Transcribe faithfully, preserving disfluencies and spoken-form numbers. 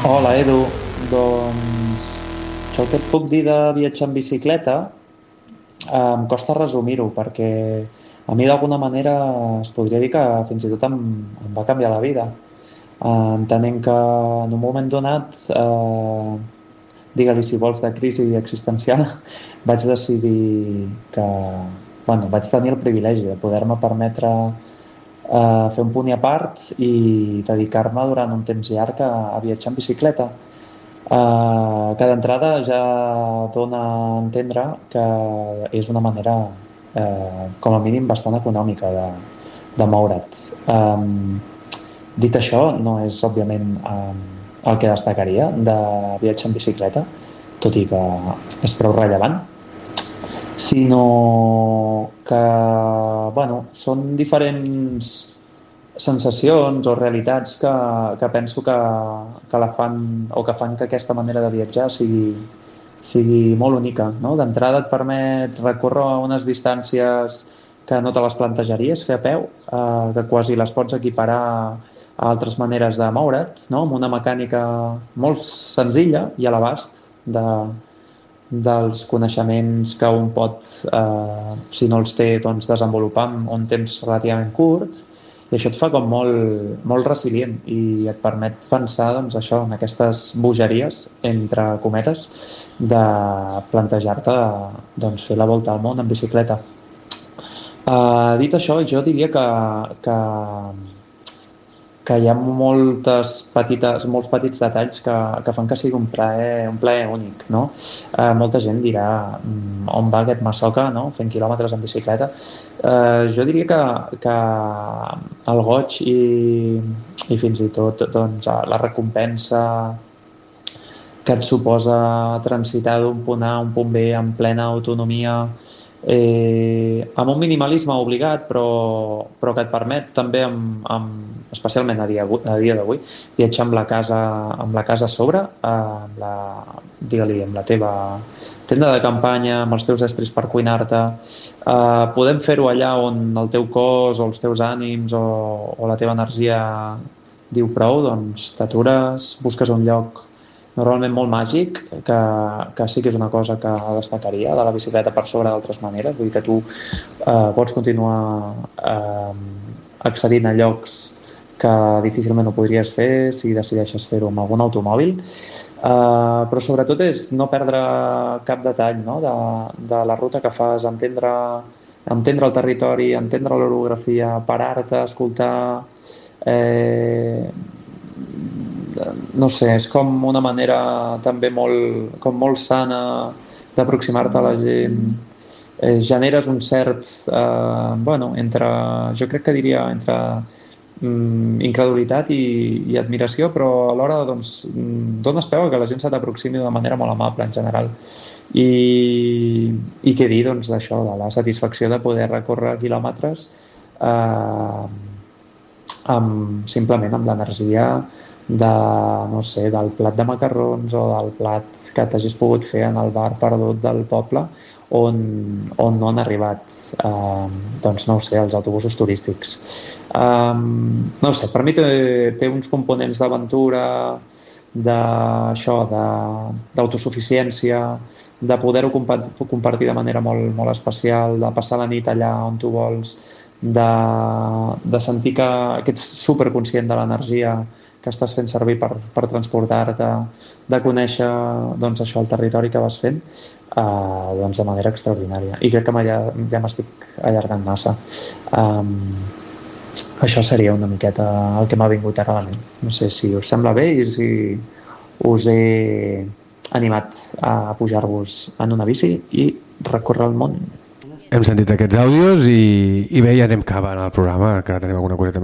Hola, Edu. Doncs això el que et puc dir de viatjar en bicicleta eh, em costa resumir-ho perquè a mi d'alguna manera es podria dir que fins i tot em, em va canviar la vida. Eh, entenent que en un moment donat, eh, digue-li si vols de crisi existencial, vaig decidir que, bueno, vaig tenir el privilegi de poder-me permetre eh, fer un punt i a part i dedicar-me durant un temps llarg a, a viatjar en bicicleta. Uh, que d'entrada ja dona a entendre que és una manera uh, com a mínim bastant econòmica de, de moure't. Um, dit això, no és òbviament um, el que destacaria de viatjar en bicicleta, tot i que és prou rellevant, sinó que bueno, són diferents sensacions o realitats que, que penso que, que la fan o que fan que aquesta manera de viatjar sigui, sigui molt única, no? D'entrada et permet recórrer unes distàncies que no te les plantejaries fer a peu, eh, que quasi les pots equiparar a altres maneres de moure't, no? Amb una mecànica molt senzilla i a l'abast de, dels coneixements que un pot, eh, si no els té, doncs, desenvolupar en un temps relativament curt. I això et fa com molt, molt resilient i et permet pensar, doncs, això, en aquestes bogeries, entre cometes, de plantejar-te, doncs, fer la volta al món en bicicleta. Uh, dit això, jo diria que, que, que hi ha moltes petites, molts petits detalls que, que fan que sigui un plaer, un plaer únic, no? Uh, molta gent dirà on va aquest Masoka, no? Fent quilòmetres en bicicleta. Uh, jo diria que, que el goig i, i fins i tot, doncs, la recompensa que et suposa transitar d'un punt A a un punt B en plena autonomia, eh, amb un minimalisme obligat, però, però que et permet també, amb, amb, especialment a dia, a dia d'avui, viatjar amb la casa, amb la casa a sobre, eh, amb la, digue-li, amb la teva tenda de campanya, amb els teus estris per cuinar-te. Eh, podem fer-ho allà on el teu cos o els teus ànims o, o la teva energia diu prou, doncs t'atures, busques un lloc normalment molt màgic, que, que sí que és una cosa que destacaria de la bicicleta per sobre d'altres maneres, vull dir que tu eh, pots continuar eh, accedint a llocs que difícilment ho podries fer si decideixes fer-ho amb algun automòbil, eh, però sobretot és no perdre cap detall, no? de, de la ruta que fas, entendre, entendre el territori, entendre l'orografia, parar-te, escoltar... Eh, no sé, és com una manera també molt, com molt sana d'aproximar-te a la gent. Eh, generes un cert, eh, bueno, entre, jo crec que diria entre mm, incredulitat i, i admiració, però alhora, doncs, dones peu a que la gent se t'aproximi d'una manera molt amable en general. I, i què dir, doncs, d'això, de la satisfacció de poder recórrer quilòmetres eh, amb, simplement amb l'energia de, no sé, del plat de macarrons o del plat que t'hagis pogut fer en el bar perdut del poble on, on no han arribat eh, doncs no ho sé, els autobusos turístics. Eh, no sé, per mi té, té uns components d'aventura, d'això, d'autosuficiència, de poder-ho compartir de manera molt, molt especial, de passar la nit allà on tu vols, de, de sentir que, que ets superconscient de l'energia que estàs fent servir per, per transportar-te, de conèixer, doncs, això, el territori que vas fent, eh, doncs, de manera extraordinària. I crec que ja, ja m'estic allargant massa. Um, això seria una miqueta el que m'ha vingut ara a la ment. No sé si us sembla bé i si us he animat a pujar-vos en una bici i recórrer el món. Hem sentit aquests àudios i, i bé, ja anem acabant el programa, que tenim alguna coseta